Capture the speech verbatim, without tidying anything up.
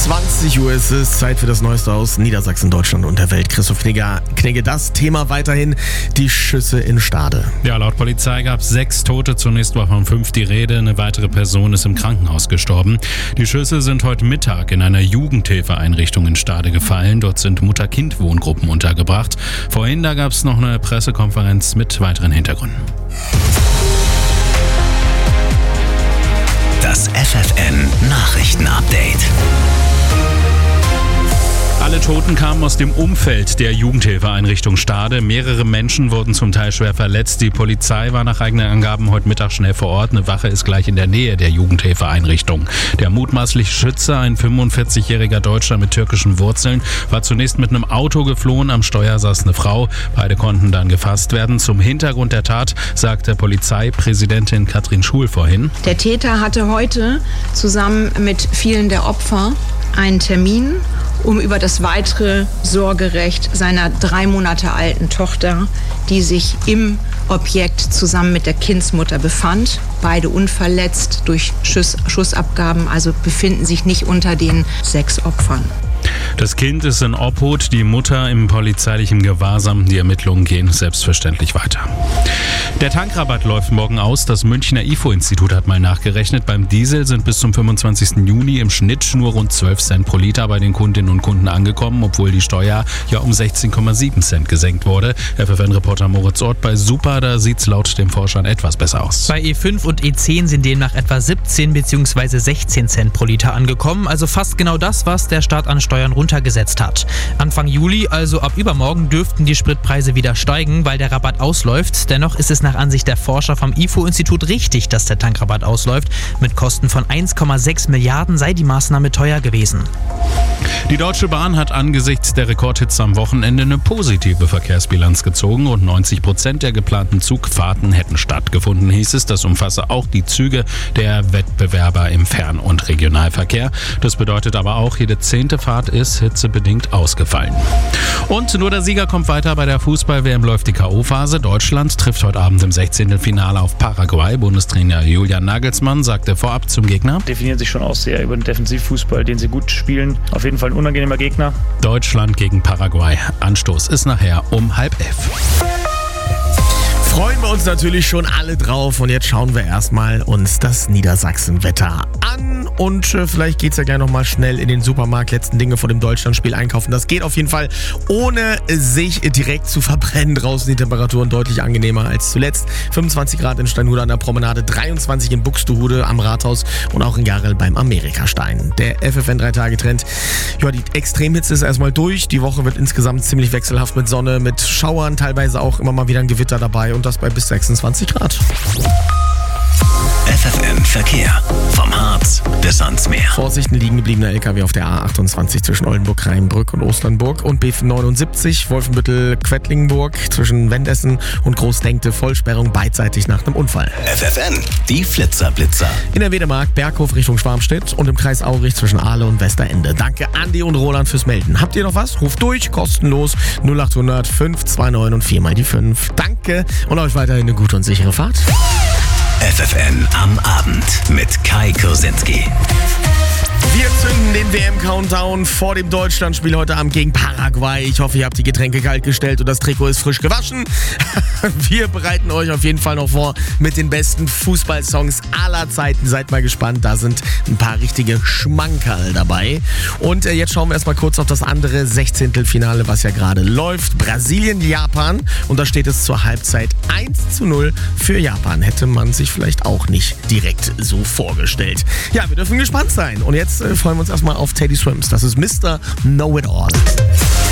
zwanzig Uhr ist es, Zeit für das Neueste aus Niedersachsen, Deutschland und der Welt. Christoph Knigge, Knigge, das Thema weiterhin, die Schüsse in Stade. Ja, laut Polizei gab es sechs Tote, zunächst war von fünf die Rede, eine weitere Person ist im Krankenhaus gestorben. Die Schüsse sind heute Mittag in einer Jugendhilfeeinrichtung in Stade gefallen, dort sind Mutter-Kind-Wohngruppen untergebracht. Vorhin, da gab es noch eine Pressekonferenz mit weiteren Hintergründen. Das F F N-Nachrichten-Update. Alle Toten kamen aus dem Umfeld der Jugendhilfeeinrichtung Stade. Mehrere Menschen wurden zum Teil schwer verletzt. Die Polizei war nach eigenen Angaben heute Mittag schnell vor Ort. Eine Wache ist gleich in der Nähe der Jugendhilfeeinrichtung. Der mutmaßliche Schütze, ein fünfundvierzigjähriger Deutscher mit türkischen Wurzeln, war zunächst mit einem Auto geflohen. Am Steuer saß eine Frau. Beide konnten dann gefasst werden. Zum Hintergrund der Tat sagte Polizeipräsidentin Katrin Schul vorhin: Der Täter hatte heute zusammen mit vielen der Opfer einen Termin, um über das weitere Sorgerecht seiner drei Monate alten Tochter, die sich im Objekt zusammen mit der Kindsmutter befand, beide unverletzt durch Schuss, Schussabgaben, also befinden sich nicht unter den sechs Opfern. Das Kind ist in Obhut, die Mutter im polizeilichen Gewahrsam. Die Ermittlungen gehen selbstverständlich weiter. Der Tankrabatt läuft morgen aus. Das Münchner I F O-Institut hat mal nachgerechnet. Beim Diesel sind bis zum fünfundzwanzigsten Juni im Schnitt nur rund zwölf Cent pro Liter bei den Kundinnen und Kunden angekommen, obwohl die Steuer ja um sechzehn Komma sieben Cent gesenkt wurde. F F N-Reporter Moritz Ort bei Super, da sieht es laut den Forschern etwas besser aus. Bei E fünf und E zehn sind demnach etwa siebzehn bzw. sechzehn Cent pro Liter angekommen. Also fast genau das, was der Staat an Steuern runtergesetzt hat. Anfang Juli, also ab übermorgen, dürften die Spritpreise wieder steigen, weil der Rabatt ausläuft. Dennoch ist es nach Ansicht der Forscher vom I F O-Institut richtig, dass der Tankrabatt ausläuft. Mit Kosten von eins Komma sechs Milliarden sei die Maßnahme teuer gewesen. Die Deutsche Bahn hat angesichts der Rekordhitze am Wochenende eine positive Verkehrsbilanz gezogen. Rund neunzig Prozent der geplanten Zugfahrten hätten stattgefunden, hieß es. Das umfasse auch die Züge der Wettbewerber im Fern- und Regionalverkehr. Das bedeutet aber auch, jede zehnte Fahrt ist hitzebedingt ausgefallen. Und nur der Sieger kommt weiter. Bei der Fußball-W M läuft die K O-Phase. Deutschland trifft heute Abend im Sechzehntelfinale auf Paraguay. Bundestrainer Julian Nagelsmann sagte vorab zum Gegner: Definieren sich schon aus sehr über den Defensivfußball, den sie gut spielen. Auf jeden Fall ein unangenehmer Gegner. Deutschland gegen Paraguay. Anstoß ist nachher um halb elf. Freuen wir uns natürlich schon alle drauf und jetzt schauen wir erstmal uns das Niedersachsen-Wetter an und äh, vielleicht geht's ja gleich nochmal schnell in den Supermarkt, letzten Dinge vor dem Deutschlandspiel einkaufen. Das geht auf jeden Fall, ohne sich direkt zu verbrennen. Draußen die Temperaturen deutlich angenehmer als zuletzt. fünfundzwanzig Grad in Steinhude an der Promenade, dreiundzwanzig in Buxtehude am Rathaus und auch in Garrel beim Amerikastein. Der F F N drei Tage Trend. Ja, die Extremhitze ist erstmal durch. Die Woche wird insgesamt ziemlich wechselhaft mit Sonne, mit Schauern, teilweise auch immer mal wieder ein Gewitter dabei und das bei bis sechsundzwanzig Grad. F F N-Verkehr. Vom Harz bis ans Meer. Vorsicht, ein liegen gebliebener L K W auf der A achtundzwanzig zwischen Oldenburg, Rheinbrück und Osternburg und B neunundsiebzig Wolfenbüttel-Quedlingenburg zwischen Wendessen und Großdenkte. Vollsperrung beidseitig nach einem Unfall. F F N, die Flitzer-Blitzer. In der Wedemark, Berghof Richtung Schwarmstedt und im Kreis Aurich zwischen Ahle und Westerende. Danke Andi und Roland fürs Melden. Habt ihr noch was? Ruft durch, kostenlos null achthundert fünf zwei neun und vier mal die fünf. Danke und euch weiterhin eine gute und sichere Fahrt. F F N am Abend mit Kai Kursinski. Wir zünden den W M-Countdown vor dem Deutschlandspiel heute Abend gegen Paraguay. Ich hoffe, ihr habt die Getränke kalt gestellt und das Trikot ist frisch gewaschen. Wir bereiten euch auf jeden Fall noch vor mit den besten Fußballsongs aller Zeiten. Seid mal gespannt, da sind ein paar richtige Schmankerl dabei. Und äh, jetzt schauen wir erstmal kurz auf das andere Sechzehntelfinale, was ja gerade läuft. Brasilien, Japan. Und da steht es zur Halbzeit eins zu null für Japan. Hätte man sich vielleicht auch nicht direkt so vorgestellt. Ja, wir dürfen gespannt sein. Und jetzt äh, freuen wir uns erstmal auf Teddy Swims. Das ist Mister Know-It-All.